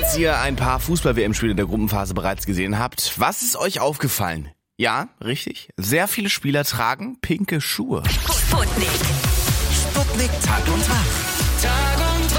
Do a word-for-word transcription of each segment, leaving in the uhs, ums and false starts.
dass ihr ein paar Fußball-W M-Spiele der Gruppenphase bereits gesehen habt. Was ist euch aufgefallen? Ja, richtig. Sehr viele Spieler tragen pinke Schuhe. Sputnik. Sputnik Tag und Wach. Tag und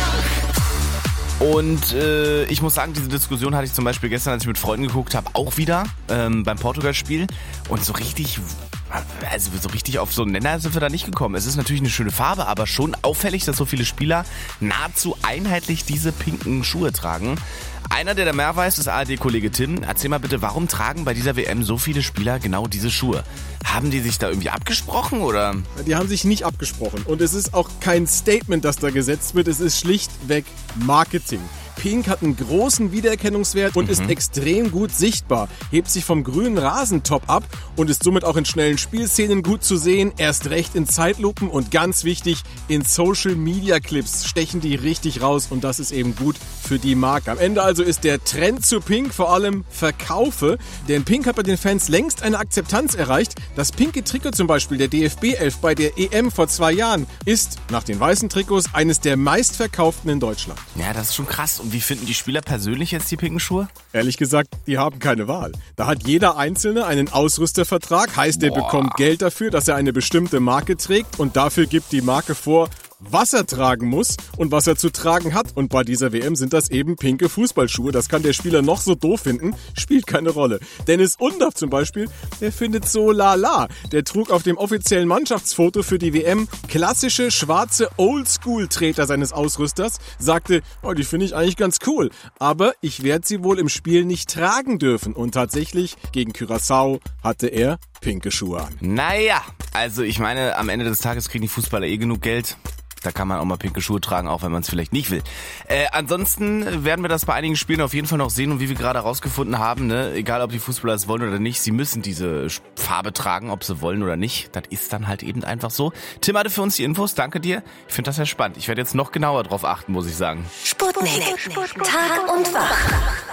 Wach. Und äh, ich muss sagen, diese Diskussion hatte ich zum Beispiel gestern, als ich mit Freunden geguckt habe, auch wieder ähm, beim Portugal-Spiel. Und so richtig, also so richtig auf so einen Nenner sind wir da nicht gekommen. Es ist natürlich eine schöne Farbe, aber schon auffällig, dass so viele Spieler nahezu einheitlich diese pinken Schuhe tragen. Einer, der da mehr weiß, ist A R D-Kollege Tim. Erzähl mal bitte, warum tragen bei dieser W M so viele Spieler genau diese Schuhe? Haben die sich da irgendwie abgesprochen, oder? Die haben sich nicht abgesprochen. Und es ist auch kein Statement, das da gesetzt wird. Es ist schlichtweg Marketing. Pink hat einen großen Wiedererkennungswert und mhm. ist extrem gut sichtbar, hebt sich vom grünen Rasentop ab und ist somit auch in schnellen Spielszenen gut zu sehen, erst recht in Zeitlupen und ganz wichtig, in Social-Media-Clips stechen die richtig raus und das ist eben gut für die Marke. Am Ende also ist der Trend zu Pink vor allem Verkaufe, denn Pink hat bei den Fans längst eine Akzeptanz erreicht. Das pinke Trikot zum Beispiel der D F B elf bei der E M vor zwei Jahren ist nach den weißen Trikots eines der meistverkauften in Deutschland. Ja, das ist schon krass. Und wie finden die Spieler persönlich jetzt die pinken Schuhe? Ehrlich gesagt, die haben keine Wahl. Da hat jeder Einzelne einen Ausrüstervertrag, heißt, er bekommt Geld dafür, dass er eine bestimmte Marke trägt und dafür gibt die Marke vor, was er tragen muss und was er zu tragen hat. Und bei dieser W M sind das eben pinke Fußballschuhe. Das kann der Spieler noch so doof finden, spielt keine Rolle. Dennis Undaff zum Beispiel, der findet so lala. Der trug auf dem offiziellen Mannschaftsfoto für die W M klassische schwarze Oldschool-Treter seines Ausrüsters, sagte, oh, die finde ich eigentlich ganz cool, aber ich werde sie wohl im Spiel nicht tragen dürfen. Und tatsächlich, gegen Curaçao hatte er pinke Schuhe an. Naja, also ich meine, am Ende des Tages kriegen die Fußballer eh genug Geld. Da kann man auch mal pinke Schuhe tragen, auch wenn man es vielleicht nicht will. Äh, ansonsten werden wir das bei einigen Spielen auf jeden Fall noch sehen. Und wie wir gerade herausgefunden haben, ne, egal ob die Fußballer es wollen oder nicht, sie müssen diese Farbe tragen, ob sie wollen oder nicht. Das ist dann halt eben einfach so. Tim hatte für uns die Infos, danke dir. Ich finde das sehr spannend. Ich werde jetzt noch genauer drauf achten, muss ich sagen. Sputnik. Tag und Wach.